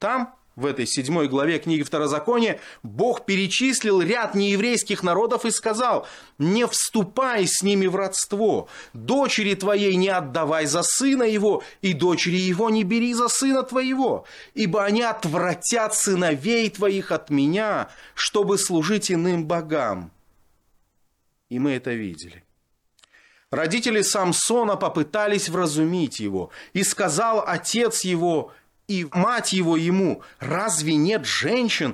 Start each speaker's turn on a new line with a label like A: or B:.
A: Там, в этой 7 главе книги Второзакония, Бог перечислил ряд нееврейских народов и сказал: «Не вступай с ними в родство, дочери твоей не отдавай за сына его, и дочери его не бери за сына твоего, ибо они отвратят сыновей твоих от меня, чтобы служить иным богам». И мы это видели. Родители Самсона попытались вразумить его, и сказал отец его и мать его ему: «Разве нет женщин,